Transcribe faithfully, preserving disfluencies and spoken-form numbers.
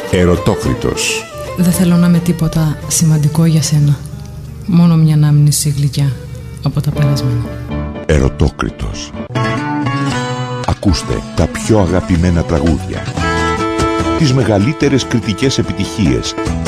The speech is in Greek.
Ερωτόκριτος. Δεν θέλω να είμαι τίποτα σημαντικό για σένα. Μόνο μια ανάμνηση γλυκιά από τα περασμένα. Ερωτόκριτος. Ακούστε τα πιο αγαπημένα τραγούδια, τις μεγαλύτερες κριτικές επιτυχίες